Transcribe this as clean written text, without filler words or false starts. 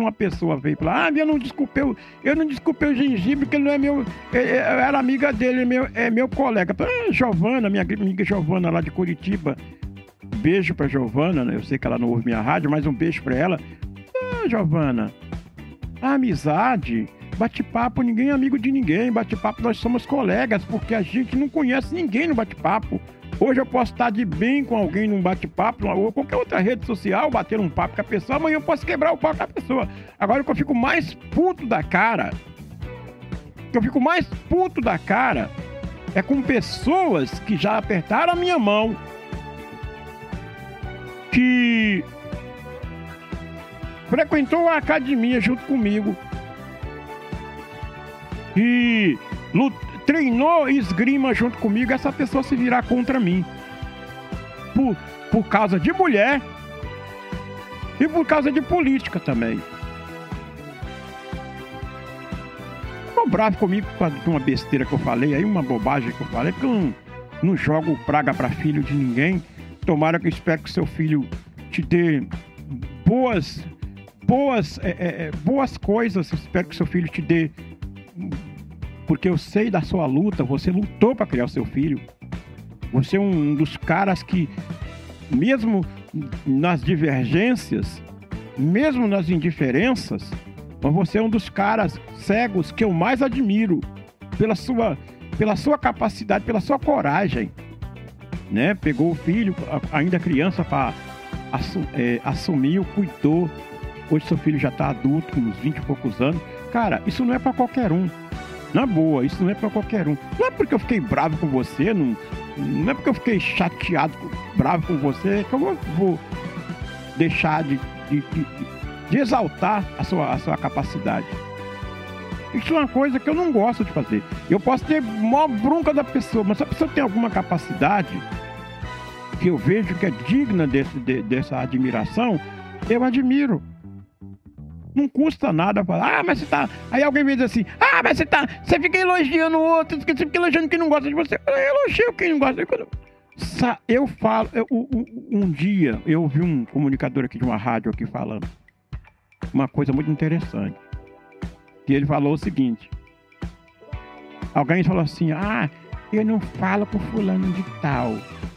uma pessoa veio falar, eu não desculpei o gengibre, porque ele não é meu, eu era amiga dele, é meu colega. Giovana, minha amiga Giovana lá de Curitiba, beijo pra Giovana, né? Eu sei que ela não ouve minha rádio, mas um beijo pra ela. Giovana, a amizade, bate-papo, ninguém é amigo de ninguém, bate-papo nós somos colegas, porque a gente não conhece ninguém no bate-papo. Hoje eu posso estar de bem com alguém num bate-papo, ou qualquer outra rede social, bater um papo com a pessoa, amanhã eu posso quebrar o pau com a pessoa. Agora o que eu fico mais puto da cara, é com pessoas que já apertaram a minha mão, que frequentou a academia junto comigo, que treinou esgrima junto comigo, essa pessoa se virar contra mim por causa de mulher e por causa de política também. Ficou bravo comigo por causa de uma besteira que eu falei aí, uma bobagem que eu falei, porque eu não jogo praga pra filho de ninguém. Tomara que eu espero que seu filho te dê boas coisas, espero que seu filho te dê, porque eu sei da sua luta, você lutou para criar o seu filho, você é um dos caras que, mesmo nas divergências, mesmo nas indiferenças, mas você é um dos caras cegos que eu mais admiro, pela sua capacidade, pela sua coragem, né? Pegou o filho, ainda criança, para assumiu, cuidou. Hoje seu filho já está adulto, com uns 20 e poucos anos. Cara, isso não é para qualquer um. Na boa, isso não é para qualquer um. Não é porque eu fiquei bravo com você, não é porque eu fiquei chateado, bravo com você, que eu vou deixar de exaltar a sua capacidade. Isso é uma coisa que eu não gosto de fazer. Eu posso ter maior bronca da pessoa, mas se a pessoa tem alguma capacidade que eu vejo que é digna dessa admiração, eu admiro. Não custa nada falar, mas você tá... Aí alguém me diz assim, mas você fica elogiando o outro, você fica elogiando quem não gosta de você. Eu elogio quem não gosta. Eu falo... Um dia eu ouvi um comunicador aqui de uma rádio aqui falando uma coisa muito interessante. E ele falou o seguinte. Alguém falou assim, eu não falo com fulano de tal.